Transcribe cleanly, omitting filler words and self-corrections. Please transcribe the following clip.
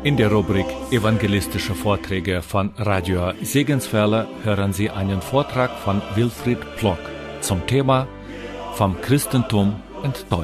In der Rubrik Evangelistische Vorträge von Radio Segenswelle hören Sie einen Vortrag von Wilfried Plock zum Thema Vom Christentum enttäuscht.